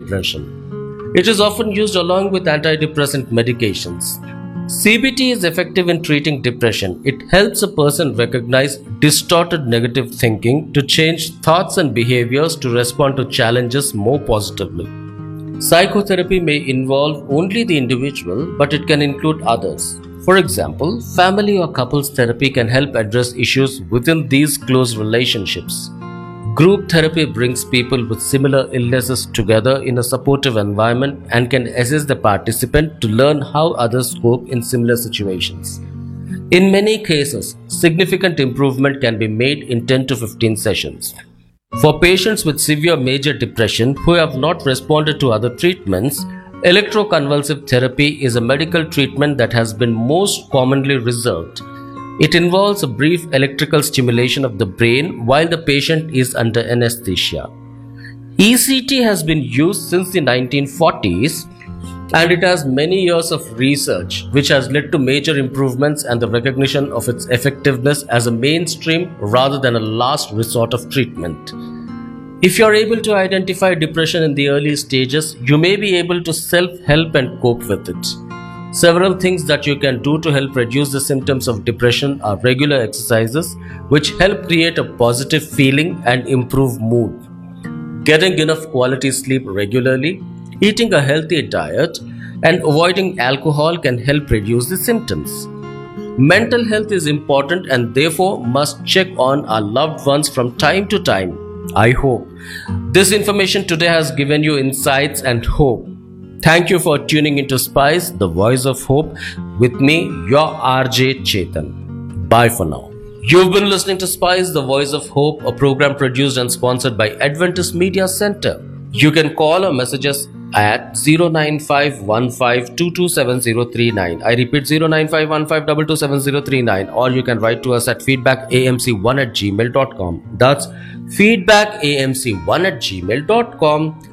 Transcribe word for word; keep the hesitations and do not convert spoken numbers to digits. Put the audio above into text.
depression. It is often used along with antidepressant medications. C B T is effective in treating depression. It helps a person recognize distorted negative thinking to change thoughts and behaviors to respond to challenges more positively. Psychotherapy may involve only the individual, but it can include others. For example, family or couples therapy can help address issues within these close relationships. Group therapy brings people with similar illnesses together in a supportive environment and can assist the participant to learn how others cope in similar situations. In many cases, significant improvement can be made in ten to fifteen sessions. For patients with severe major depression who have not responded to other treatments, electroconvulsive therapy is a medical treatment that has been most commonly reserved. It involves a brief electrical stimulation of the brain while the patient is under anesthesia. E C T has been used since the nineteen forties and it has many years of research which has led to major improvements and the recognition of its effectiveness as a mainstream rather than a last resort of treatment. If you are able to identify depression in the early stages, you may be able to self-help and cope with it. Several things that you can do to help reduce the symptoms of depression are regular exercises, which help create a positive feeling and improve mood. Getting enough quality sleep regularly, eating a healthy diet, and avoiding alcohol can help reduce the symptoms. Mental health is important and therefore must check on our loved ones from time to time. I hope this information today has given you insights and hope. Thank you for tuning into Spice, the voice of hope, with me, your R J Chetan. Bye for now. You've been listening to Spice, the voice of hope, a program produced and sponsored by Adventist Media Center. You can call or message us at zero nine five one five two two seven zero three nine. I repeat zero nine five one five two two seven zero three nine, or you can write to us at feedback a m c one at gmail dot com. That's feedback a m c one at gmail dot com.